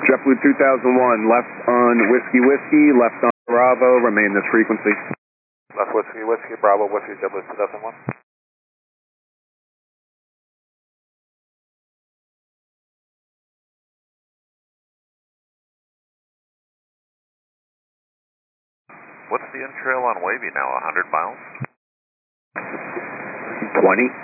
JetBlue 2001, left on Whiskey Whiskey, left on Bravo, remain this frequency. Left Whiskey Whiskey, Bravo Whiskey, JetBlue 2001. What's the in trail on Wavy now, 100 miles? 20.